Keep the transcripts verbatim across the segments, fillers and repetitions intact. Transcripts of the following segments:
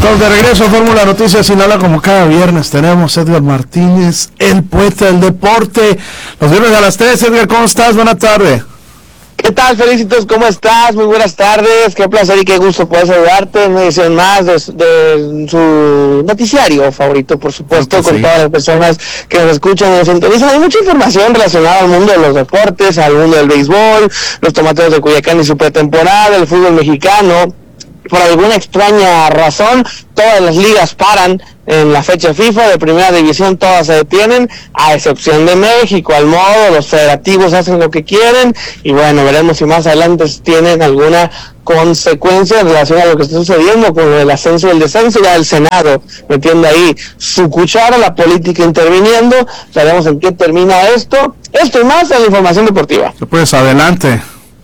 Estamos de regreso a Fórmula Noticias Sinaloa. Como cada viernes tenemos a Edgar Martínez, el poeta del deporte. Los viernes a las tres. Edgar, ¿cómo estás? Buenas tardes. ¿Qué tal, Felicitos? ¿Cómo estás? Muy buenas tardes. Qué placer y qué gusto poder saludarte en una edición más de, de su noticiario favorito, por supuesto, sí, con sí. todas las personas que nos escuchan y nos sintonizan. Hay mucha información relacionada al mundo de los deportes, al mundo del béisbol, los tomateros de Culiacán y su pretemporada, el fútbol mexicano. Por alguna extraña razón, todas las ligas paran en la fecha FIFA de primera división, todas se detienen, a excepción de México. Al modo, los federativos hacen lo que quieren, y bueno, veremos si más adelante tienen alguna consecuencia en relación a lo que está sucediendo con el ascenso y el descenso. Ya el Senado metiendo ahí su cuchara, la política interviniendo. Sabemos en qué termina esto. Esto y más en la información deportiva. Pues adelante.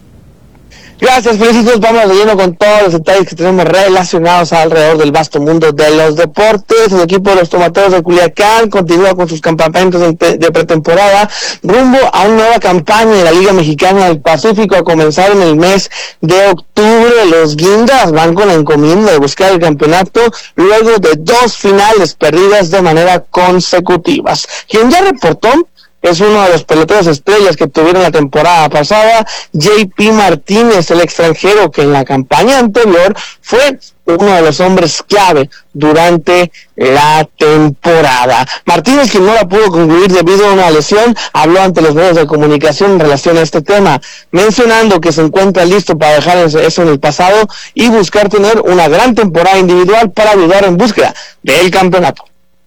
Gracias, Felicitos. Vamos de lleno con todos los detalles que tenemos relacionados alrededor del vasto mundo de los deportes. El equipo de los Tomateros de Culiacán continúa con sus campamentos de pretemporada rumbo a una nueva campaña de la Liga Mexicana del Pacífico a comenzar en el mes de octubre. Los Guindas van con la encomienda de buscar el campeonato luego de dos finales perdidas de manera consecutivas. Quien ya reportó es uno de los peloteros estrellas que tuvieron la temporada pasada, J P Martínez, el extranjero que en la campaña anterior fue uno de los hombres clave durante la temporada. Martínez, quien no la pudo concluir debido a una lesión, habló ante los medios de comunicación en relación a este tema, mencionando que se encuentra listo para dejar eso en el pasado y buscar tener una gran temporada individual para ayudar en búsqueda del campeonato.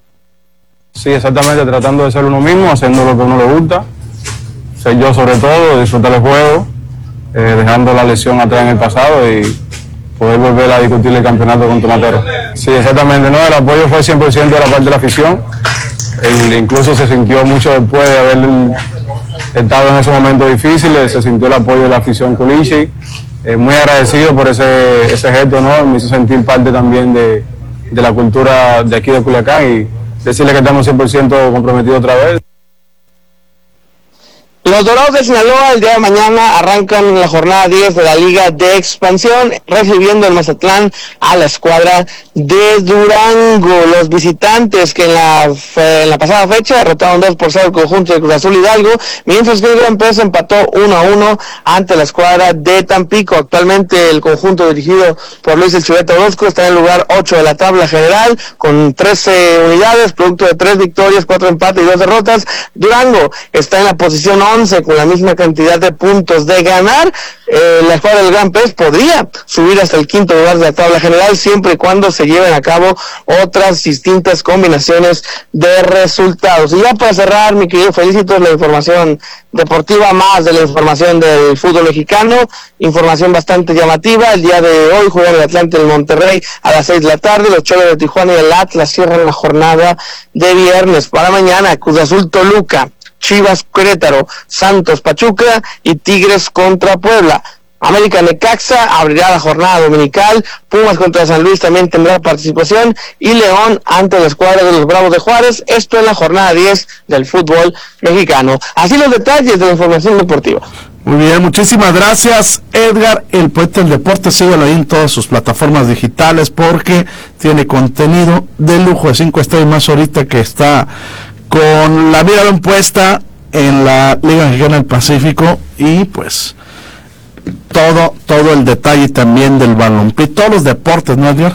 Sí, exactamente, tratando de ser uno mismo, haciendo lo que a uno le gusta, ser yo sobre todo, disfrutar el juego, eh, dejando la lesión atrás en el pasado y poder volver a discutir el campeonato con Tomateros. Sí, exactamente, no, el apoyo fue cien por ciento de la parte de la afición, el, incluso se sintió mucho después de haber estado en esos momentos difíciles, se sintió el apoyo de la afición Culichi, eh, muy agradecido por ese, ese gesto, ¿no? Me hizo sentir parte también de, de la cultura de aquí de Culiacán y decirle que estamos cien por ciento comprometidos otra vez. Los Dorados de Sinaloa el día de mañana arrancan la jornada diez de la Liga de Expansión, recibiendo el Mazatlán a la escuadra de Durango. Los visitantes que en la, en la pasada fecha derrotaron dos por cero el conjunto de Cruz Azul Hidalgo, mientras que el Gran Pez empató uno a uno ante la escuadra de Tampico. Actualmente el conjunto dirigido por Luis El Chivete Orozco está en el lugar ocho de la tabla general con trece unidades, producto de tres victorias, cuatro empates y dos derrotas. Durango está en la posición once con la misma cantidad de puntos. De ganar, eh, la escuadra del Gran Pez podría subir hasta el quinto lugar de la tabla general siempre y cuando se lleven a cabo otras distintas combinaciones de resultados. Y ya para cerrar, mi querido Felicitos, la información deportiva, más de la información del fútbol mexicano, información bastante llamativa. El día de hoy juegan el Atlante del Monterrey a las seis de la tarde, los Cholos de Tijuana y el Atlas cierran la jornada de viernes. Para mañana, Cruz Azul Toluca, Chivas Querétaro, Santos Pachuca y Tigres contra Puebla. América Necaxa abrirá la jornada dominical, Pumas contra San Luis también tendrá participación y León ante la escuadra de los Bravos de Juárez, esto en la jornada diez del fútbol mexicano. Así los detalles de la información deportiva. Muy bien, muchísimas gracias, Edgar, el poeta del deporte. Síguelo ahí en todas sus plataformas digitales porque tiene contenido de lujo de cinco estrellas más ahorita que está con la mirada puesta en la Liga Mexicana del Pacífico y pues todo todo el detalle también del balompié, todos los deportes, ¿no, Edgar?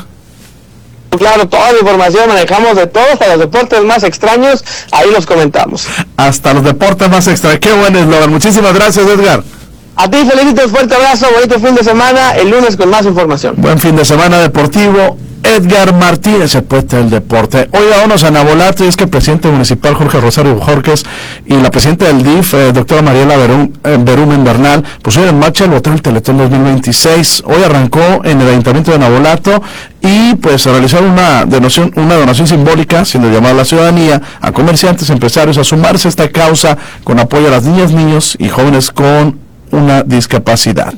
Claro, toda la información manejamos de todos, hasta los deportes más extraños, ahí los comentamos. Hasta los deportes más extraños, qué buen eslogan. Muchísimas gracias, Edgar. A ti, Felicitos, fuerte abrazo, bonito fin de semana, el lunes con más información. Buen fin de semana deportivo. Edgar Martínez, el poeta del deporte. Hoy vámonos a Navolato, y es que el presidente municipal Jorge Rosario Jorques y la presidenta del D I F, eh, doctora Mariela Berum, eh, Berumen Bernal, pusieron en marcha el Botón Teletón dos mil veintiséis. Hoy arrancó en el Ayuntamiento de Navolato y pues se realizó una donación, una donación simbólica, siendo llamada a la ciudadanía, a comerciantes, empresarios a sumarse a esta causa con apoyo a las niñas, niños y jóvenes con una discapacidad.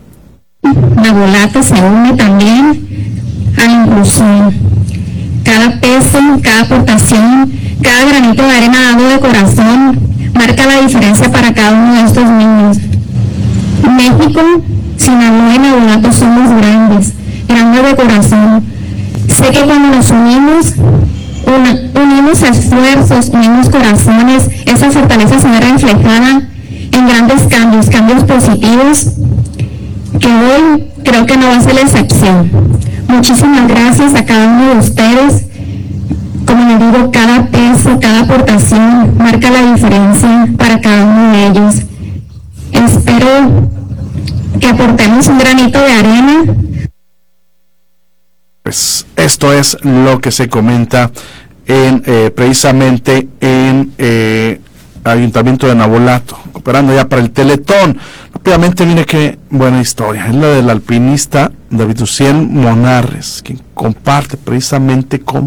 Navolato se une también a la inclusión. Cada peso, cada aportación, cada granito de arena dado de corazón marca la diferencia para cada uno de estos niños. México, Sinaloa y Navolato somos grandes, grandes de corazón. Sé que cuando nos unimos, un, unimos esfuerzos, unimos corazones, esa fortaleza se ve reflejada en grandes cambios, cambios positivos, que hoy creo que no va a ser la excepción. Muchísimas gracias a cada uno de ustedes. Como les digo, cada peso, cada aportación marca la diferencia para cada uno de ellos. Espero que aportemos un granito de arena. Pues esto es lo que se comenta en eh, precisamente en eh, Ayuntamiento de Navolato, cooperando ya para el Teletón. Rápidamente, mire qué buena historia, es la del alpinista David Uciel Monarres, quien comparte precisamente cómo